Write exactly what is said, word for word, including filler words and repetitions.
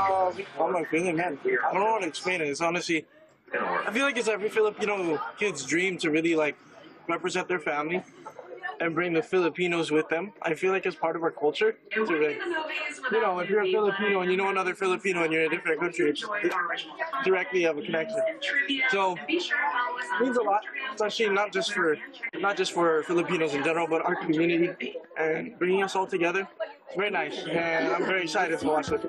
Um, how am I feeling, man? I don't know how to explain it. It's honestly, I feel like it's every Filipino kid's dream to really like represent their family and bring the Filipinos with them. I feel like it's part of our culture. To, like, you know, if you're a Filipino and you know another Filipino and you're in a different country, it's, it's directly have a connection. So it means a lot, especially not just for not just for Filipinos in general, but our community and bringing us all together. It's very nice, and I'm very excited to watch it.